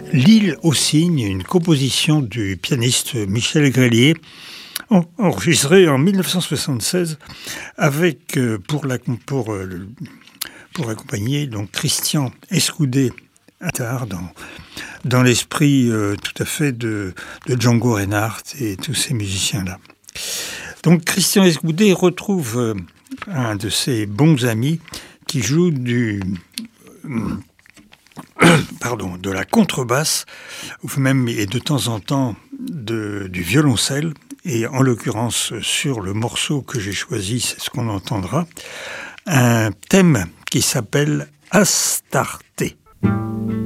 L'île aux cygnes, une composition du pianiste Michel Grélier, enregistrée en 1976 avec pour accompagner donc Christian Escudé à guitare dans l'esprit tout à fait de Django Reinhardt et tous ces musiciens-là. Donc Christian Escudé retrouve un de ses bons amis qui joue de la contrebasse, ou même et de temps en temps du violoncelle. Et en l'occurrence, sur le morceau que j'ai choisi, c'est ce qu'on entendra, un thème qui s'appelle Astarté.